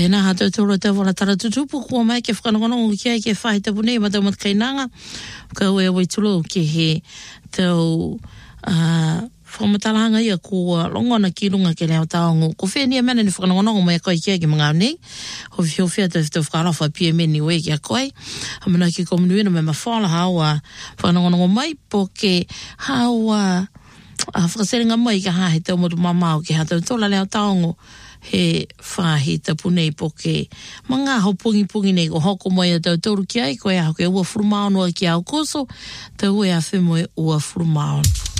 Pena hata tolo te wala tara tutupu kua mai ke whakanongonongo ki ai ke whahe te punei ma tau mat kainanga. Ka ue awai tulo ke he tau whamatalanga ia kua longona ki runga ke leo taongo. Ko whenia mena ni whakanongonongo mai a koe ki ai ki mga nei. Hofi atu te whakarafa pia meni ue ki a koe. Hamana ki komunuina me mawhala hawa whakanongonongo mai po ke hawa whakaserenga mai ka hahe tau motu mamau ke hatau tola leo taongo. He whahi tapu nei po ke mga ho pungi nei ko hoko mai a tau toru ki ai koe a hoke ua furumao noa ki au koso tau e a whemoe ua furumao.